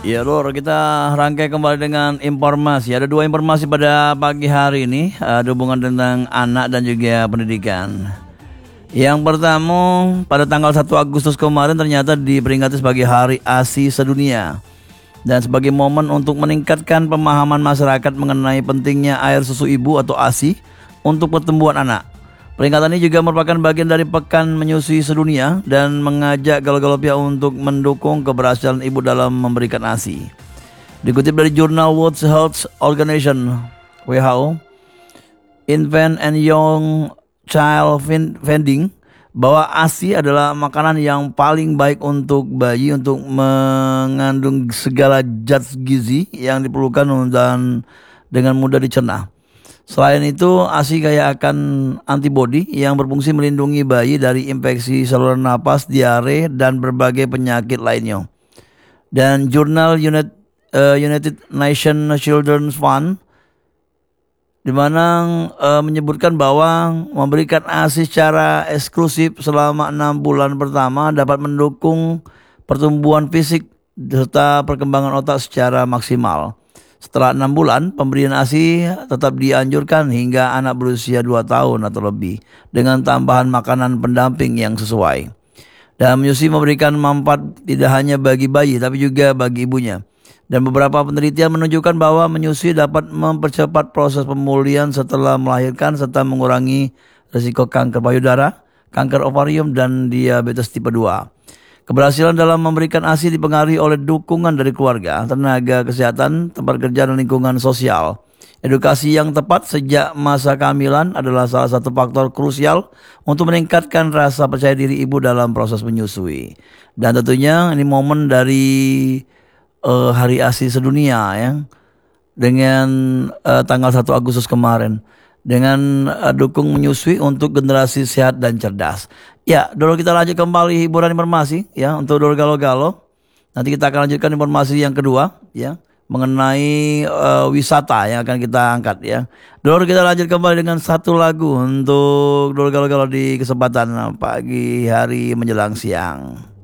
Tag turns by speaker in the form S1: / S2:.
S1: Ya Lur, kita rangkai kembali dengan informasi. Ada dua informasi pada pagi hari ini, ada hubungan tentang anak dan juga pendidikan. Yang pertama, pada tanggal 1 Agustus kemarin ternyata diperingati sebagai Hari ASI sedunia. Dan sebagai momen untuk meningkatkan pemahaman masyarakat mengenai pentingnya air susu ibu atau ASI untuk pertumbuhan anak. Peringatan ini juga merupakan bagian dari Pekan Menyusui Sedunia dan mengajak galau-galau pihak untuk mendukung keberhasilan ibu dalam memberikan ASI. Dikutip dari jurnal World Health Organization (WHO), Infant and Young Child Feeding, bahwa ASI adalah makanan yang paling baik untuk bayi untuk mengandung segala zat gizi yang diperlukan dan dengan mudah dicerna. Selain itu, ASI kaya akan antibodi yang berfungsi melindungi bayi dari infeksi saluran napas, diare, dan berbagai penyakit lainnya. Dan jurnal United Nations Children's Fund di mana menyebutkan bahwa memberikan ASI secara eksklusif selama 6 bulan pertama dapat mendukung pertumbuhan fisik serta perkembangan otak secara maksimal. Setelah 6 bulan, pemberian ASI tetap dianjurkan hingga anak berusia 2 tahun atau lebih dengan tambahan makanan pendamping yang sesuai. Dan menyusui memberikan manfaat tidak hanya bagi bayi tapi juga bagi ibunya. Dan beberapa penelitian menunjukkan bahwa menyusui dapat mempercepat proses pemulihan setelah melahirkan serta mengurangi risiko kanker payudara, kanker ovarium, dan diabetes tipe 2. Keberhasilan dalam memberikan ASI dipengaruhi oleh dukungan dari keluarga, tenaga kesehatan, tempat kerja, dan lingkungan sosial. Edukasi yang tepat sejak masa kehamilan adalah salah satu faktor krusial untuk meningkatkan rasa percaya diri ibu dalam proses menyusui. Dan tentunya ini momen dari Hari ASI sedunia ya, dengan tanggal 1 Agustus kemarin. Dengan dukung menyusui untuk generasi sehat dan cerdas. Ya, dulu kita lanjut kembali hiburan informasi ya untuk dulu galau-galau. Nanti kita akan lanjutkan informasi yang kedua ya mengenai wisata yang akan kita angkat ya. Dulu kita lanjut kembali dengan satu lagu untuk dulu galau-galau di kesempatan pagi hari menjelang siang.